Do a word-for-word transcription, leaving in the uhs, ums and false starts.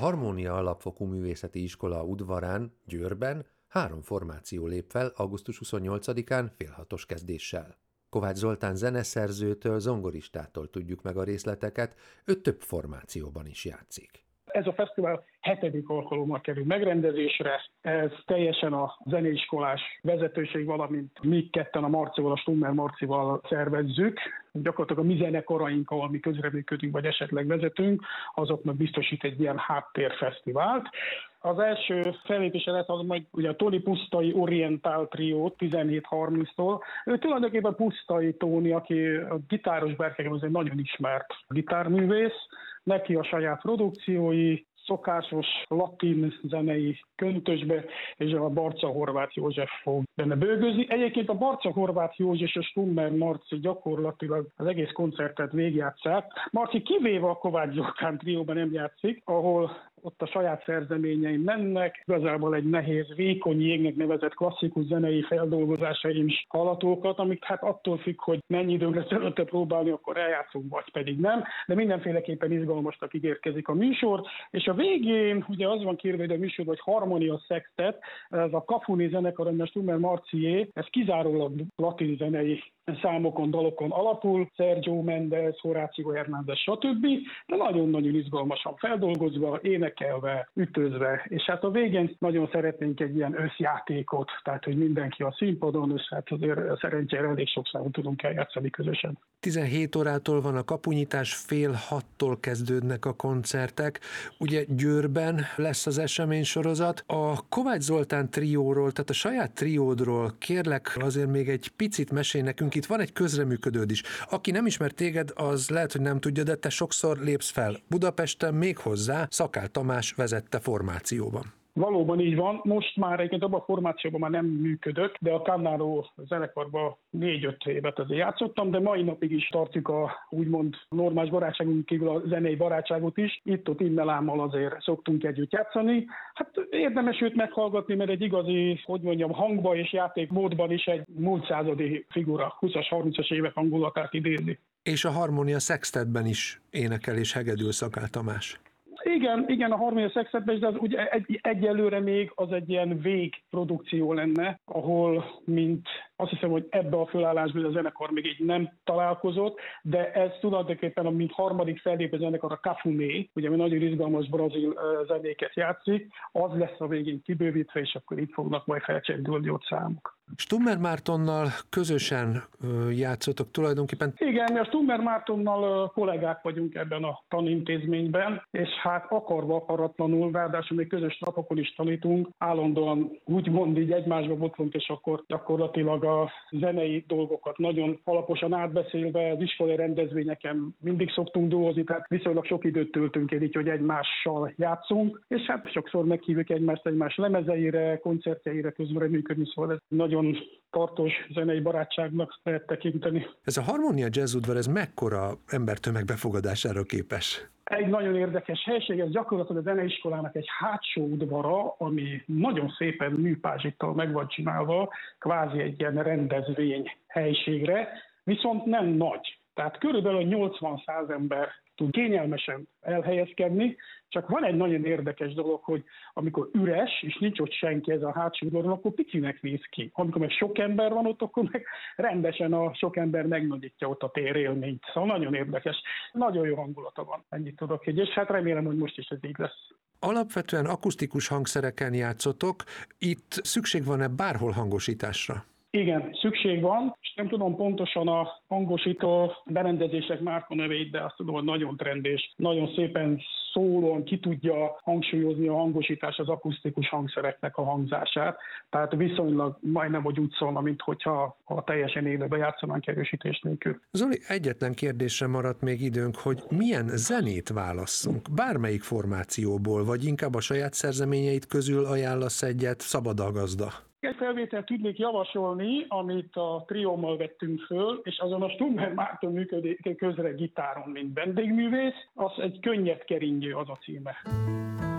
Harmónia Alapfokú Művészeti Iskola udvarán, Győrben három formáció lép fel augusztus huszonnyolcadikán félhatos kezdéssel. Kovács Zoltán zeneszerzőtől, zongoristától tudjuk meg a részleteket, ő több formációban is játszik. Ez a fesztivál hetedik alkalommal kerül megrendezésre, ez teljesen a zeneiskolás vezetőség, valamint mi ketten a Marcival, a Stummer Marcival szervezzük. Gyakorlatilag a mi zenekarainkkal, ami közreműködünk, vagy esetleg vezetünk, azoknak biztosít egy ilyen háttérfesztivált. Az első fellépése lesz az majd ugye a Toni Pusztai Orientál Triót tizenhét harminctól. Ő tulajdonképpen Pusztai Tóni, aki a gitáros berkeken az egy nagyon ismert gitárművész, neki a saját produkciói, szokásos latin zenei köntösbe, és a Barca Horváth József fog benne bőgözni. Egyébként a Barca Horváth József és a Stummer Marci gyakorlatilag az egész koncertet végigjátszák. Marci kivéve a Kovács Zoltán trióban nem játszik, ahol ott a saját szerzeményeim mennek, igazából egy nehéz, vékony jégnek nevezett klasszikus zenei feldolgozásaim is hallatókat, amik hát attól függ, hogy mennyi időn lesz előtte próbálni, akkor eljátszunk, vagy pedig nem, de mindenféleképpen izgalmasnak ígérkezik a műsor, és a végén ugye az van kérve, hogy a műsor, hogy Harmonia Sextet, ez a Kafuni zenekar, a Stummer Marcié, ez kizárólag latin zenei számokon, dalokon alapul, Sergio Mendes, Horácio Hernández, stb. De nagyon-nagyon izgalmasan feldolgozva, énekelve, ütözve, és hát a végén nagyon szeretnénk egy ilyen összjátékot, tehát hogy mindenki a színpadon, és hát azért szerencsére elég sok számot tudunk eljátszani közösen. tizenhét órától van a kapunyítás, fél hattól kezdődnek a koncertek. Ugye Győrben lesz az eseménysorozat. A Kovács Zoltán trióról, tehát a saját triódról kérlek azért még egy picit mesélj nekünk. Itt van egy közreműködőd is. Aki nem ismer téged, az lehet, hogy nem tudja, de te sokszor lépsz fel Budapesten, még hozzá Szakál Tamás vezette formációban. Valóban így van. Most már egyébként abban a formációban már nem működök, de a Cannaro zenekarban négy-öt évet azért játszottam, de mai napig is tartjuk a úgymond normális barátságunk kívül a zenei barátságot is. Itt-ott immelámmal azért szoktunk együtt játszani. Hát érdemes őt meghallgatni, mert egy igazi, hogy mondjam, hangba és játékmódban is egy múlt századi figura, húszas, harmincas évek hangulatát idézi. És a Harmonia Sextetben is énekel és hegedül Szakál Tamás. Igen, igen, a Harmonia Sextetben, de az ugye egy, egyelőre még az egy ilyen végprodukció lenne, ahol mint azt hiszem, hogy ebbe a fölállásban a zenekar még így nem találkozott, de ez tulajdonképpen a mint harmadik fellépő zenekar a Cafuné, ugye ami nagyon izgalmas brazil zenéket játszik, az lesz a végén kibővítve, és akkor itt fognak majd felcsendülni ott számok. Stummer Mártonnal közösen játszotok tulajdonképpen? Igen, mi a Stummer Mártonnal kollégák vagyunk ebben a tanintézményben, és hát akarva akaratlanul, ráadásul még közös napokon is tanítunk, állandóan úgymond így egymásba botlunk, és akkor gyakorlatilag a zenei dolgokat nagyon alaposan átbeszélve, az iskolai rendezvényeken mindig szoktunk duózni, tehát viszonylag sok időt töltünk el így, hogy egymással játszunk, és hát sokszor meghívjuk egymást egymás lemezeire, koncertjeire közreműködni, szóval ez nagyon tartós zenei barátságnak lehet tekinteni. Ez a Harmonia Jazz udvar, ez mekkora embertömeg befogadására képes? Egy nagyon érdekes helység, ez gyakorlatilag a zeneiskolának egy hátsó udvara, ami nagyon szépen műpázsittal meg van csinálva, kvázi egy ilyen rendezvény helységre, viszont nem nagy. Tehát körülbelül nyolcvan-száz ember tud kényelmesen elhelyezkedni, csak van egy nagyon érdekes dolog, hogy amikor üres, és nincs ott senki ez a hátsó udvaron, akkor picinek néz ki. Amikor meg sok ember van ott, akkor meg rendesen a sok ember megnagyítja ott a térélményt. Szóval nagyon érdekes, nagyon jó hangulata van, ennyit tudok, és hát remélem, hogy most is ez így lesz. Alapvetően akusztikus hangszereken játszotok, itt szükség van-e bárhol hangosításra? Igen, szükség van, és nem tudom pontosan a hangosító berendezések márkanevét, de azt tudom, hogy nagyon trendés, nagyon szépen szólóan ki tudja hangsúlyozni a hangosítás az akusztikus hangszereknek a hangzását. Tehát viszonylag majdnem, hogy úgy szólna, mint hogyha a teljesen élőben játszanánk erősítés nélkül. Zoli, egyetlen kérdésre maradt még időnk, hogy milyen zenét válasszunk? Bármelyik formációból, vagy inkább a saját szerzeményeit közül ajánlasz egyet, szabad a gazda? Egy felvételt tudnék javasolni, amit a triómmal vettünk föl, és azon a Stummer Márton működik közre gitáron, mint vendégművész, az egy könnyed keringő az a címe.